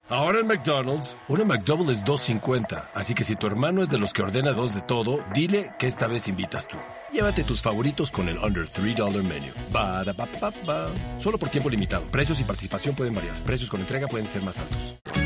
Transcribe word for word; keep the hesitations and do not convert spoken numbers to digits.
Ahora en McDonald's, una McDouble es dos cincuenta, así que si tu hermano es de los que ordena dos de todo, dile que esta vez invitas tú. Llévate tus favoritos con el Under tres dollar Menu. Ba-da-ba-ba-ba. Solo por tiempo limitado. Precios y participación pueden variar. Precios con entrega pueden ser más altos.